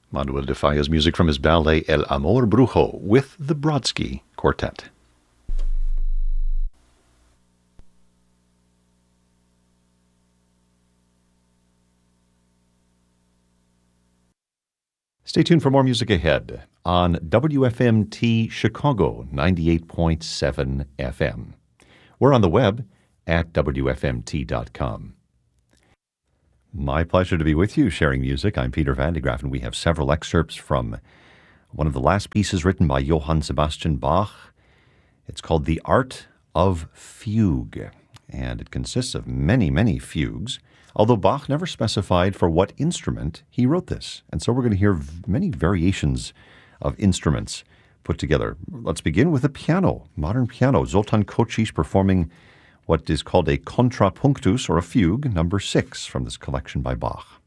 Manuel de Falla's music from his ballet El Amor Brujo with the Brodsky Quartet. Stay tuned for more music ahead on WFMT Chicago 98.7 FM. We're on the web at WFMT.com. My pleasure to be with you sharing music. I'm Peter Van de Graaff, and we have several excerpts from one of the last pieces written by Johann Sebastian Bach. It's called The Art of Fugue, and it consists of many, many fugues, although Bach never specified for what instrument he wrote this. And so we're going to hear many variations of instruments put together. Let's begin with the piano, modern piano. Zoltán Kocsis performing what is called a contrapunctus, or a fugue, number 6 from this collection by Bach.